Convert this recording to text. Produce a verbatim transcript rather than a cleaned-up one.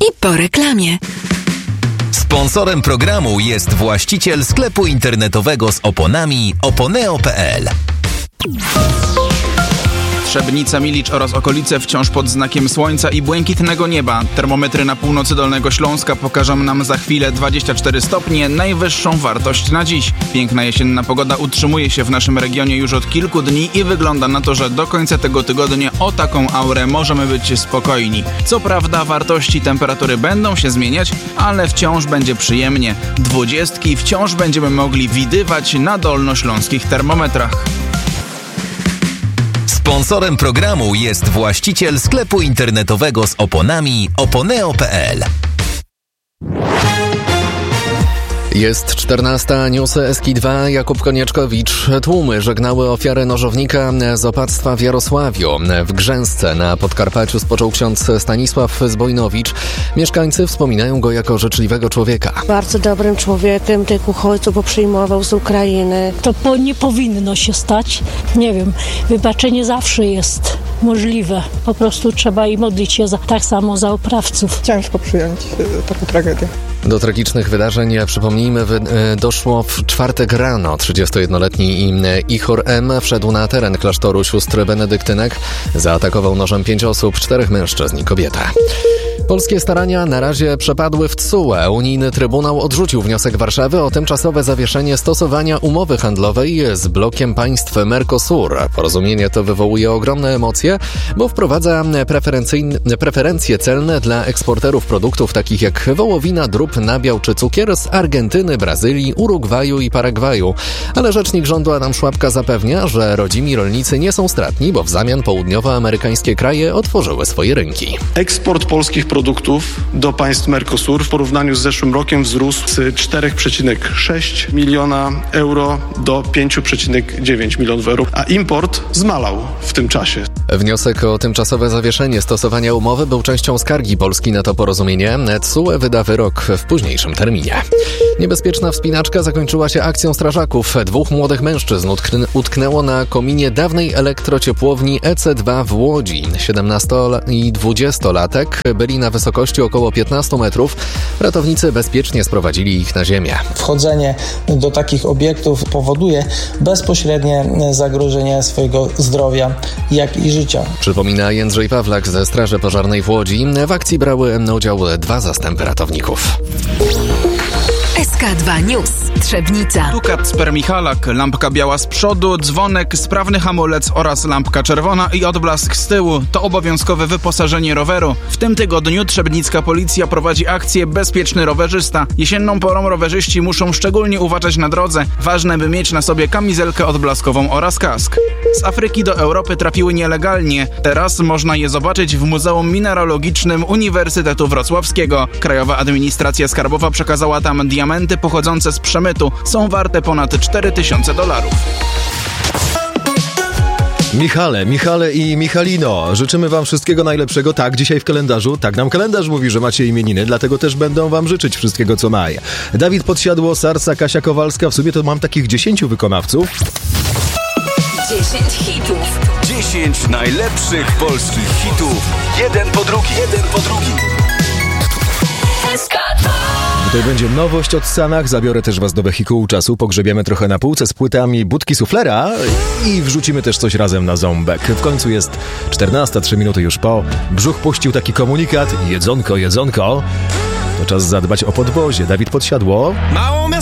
I po reklamie. Sponsorem programu jest właściciel sklepu internetowego z oponami oponeo kropka pe el. Trzebnica, Milicz oraz okolice wciąż pod znakiem słońca i błękitnego nieba. Termometry na północy Dolnego Śląska pokażą nam za chwilę dwadzieścia cztery stopnie, najwyższą wartość na dziś. Piękna jesienna pogoda utrzymuje się w naszym regionie już od kilku dni i wygląda na to, że do końca tego tygodnia o taką aurę możemy być spokojni. Co prawda wartości temperatury będą się zmieniać, ale wciąż będzie przyjemnie. Dwudziestki wciąż będziemy mogli widywać na dolnośląskich termometrach. Sponsorem programu jest właściciel sklepu internetowego z oponami oponeo kropka pe el. Jest czternasta, newsy S K dwa, Jakub Konieczkowicz. Tłumy żegnały ofiary nożownika z opactwa w Jarosławiu. W Grzęsce na Podkarpaciu spoczął ksiądz Stanisław Zbojnowicz. Mieszkańcy wspominają go jako życzliwego człowieka. Bardzo dobrym człowiekiem, tych uchodźców poprzyjmował z Ukrainy. To po, nie powinno się stać. Nie wiem, wybaczenie zawsze jest możliwe. Po prostu trzeba i modlić się za, tak samo za oprawców. Ciężko przyjąć taką tragedię. Do tragicznych wydarzeń, przypomnijmy, doszło w czwartek rano. trzydziestojednoletni Ichor M. wszedł na teren klasztoru sióstr benedyktynek. Zaatakował nożem pięć osób, czterech mężczyzn i kobietę. Polskie starania na razie przepadły w T S U E. Unijny Trybunał odrzucił wniosek Warszawy o tymczasowe zawieszenie stosowania umowy handlowej z blokiem państw Mercosur. Porozumienie to wywołuje ogromne emocje, bo wprowadza preferencje celne dla eksporterów produktów takich jak wołowina, drób, nabiał czy cukier z Argentyny, Brazylii, Urugwaju i Paragwaju. Ale rzecznik rządu Adam Szłapka zapewnia, że rodzimi rolnicy nie są stratni, bo w zamian południowoamerykańskie kraje otworzyły swoje rynki. Eksport polskich produktów do państw Mercosur w porównaniu z zeszłym rokiem wzrósł z cztery przecinek sześć miliona euro do pięć przecinek dziewięć milionów euro, a import zmalał w tym czasie. Wniosek o tymczasowe zawieszenie stosowania umowy był częścią skargi Polski na to porozumienie. T S U E wyda wyrok w późniejszym terminie. Niebezpieczna wspinaczka zakończyła się akcją strażaków. Dwóch młodych mężczyzn utkn- utknęło na kominie dawnej elektrociepłowni E C dwa w Łodzi. siedemnasto- i dwudziestolatek byli na wysokości około piętnaście metrów. Ratownicy bezpiecznie sprowadzili ich na ziemię. Wchodzenie do takich obiektów powoduje bezpośrednie zagrożenie swojego zdrowia, jak i życia. Przypomina Jędrzej Pawlak ze Straży Pożarnej w Łodzi. W akcji brały udział dwa zastępy ratowników. S K dwa News. Trzebnica. Tu Kacper Michalak, lampka biała z przodu, dzwonek, sprawny hamulec oraz lampka czerwona i odblask z tyłu. To obowiązkowe wyposażenie roweru. W tym tygodniu trzebnicka policja prowadzi akcję Bezpieczny rowerzysta. Jesienną porą rowerzyści muszą szczególnie uważać na drodze. Ważne, by mieć na sobie kamizelkę odblaskową oraz kask. Z Afryki do Europy trafiły nielegalnie. Teraz można je zobaczyć w Muzeum Mineralogicznym Uniwersytetu Wrocławskiego. Krajowa Administracja Skarbowa przekazała tam diamenty pochodzące z przemytu. Są warte ponad cztery tysiące dolarów. Michale, Michale i Michalino, życzymy wam wszystkiego najlepszego. Tak, dzisiaj w kalendarzu, tak nam kalendarz mówi, że macie imieniny, dlatego też będą wam życzyć wszystkiego, co mają. Dawid Podsiadło, Sarsa, Kasia Kowalska, w sumie to mam takich dziesięciu wykonawców. dziesięć hitów. dziesięć najlepszych polskich hitów. Jeden po drugi. Jeden po drugi. S K dwa. Tutaj będzie nowość od Sanach. Zabiorę też was do wehikułu czasu. Pogrzebiemy trochę na półce z płytami Budki Suflera i wrzucimy też coś razem na ząbek. W końcu jest czternasta, trzy minuty już po. Brzuch puścił taki komunikat. Jedzonko, jedzonko. To czas zadbać o podwozie. Dawid Podsiadło. Mało